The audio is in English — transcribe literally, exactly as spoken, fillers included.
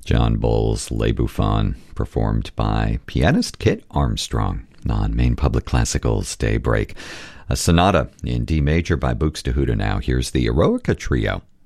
John Bull's Les Buffons, performed by pianist Kit Armstrong on Maine Public Classical's Daybreak. A sonata in D major by Buxtehude now. Here's the Eroica Trio.